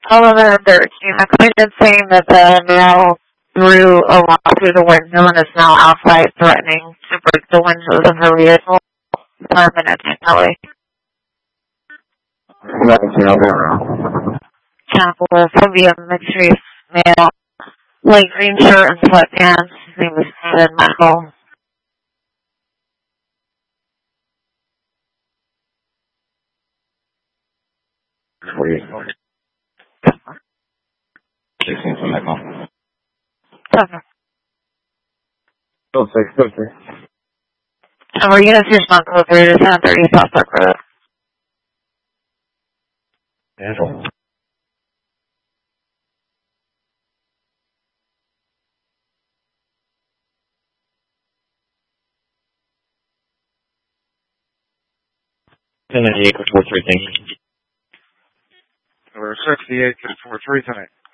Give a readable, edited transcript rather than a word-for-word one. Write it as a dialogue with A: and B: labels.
A: 11:13. I cleared saying that the nail threw a rock through the window and is now outside threatening to break the windows of her vehicle. 5 minutes, Kelly. Capital Phobia Mixed male. Light green shirt and sweatpants. His name is David Michael.
B: Filter.
A: And we're going to see Sean go through to 730 South Park Road.
B: Asshole. Over 68 to 43 tonight.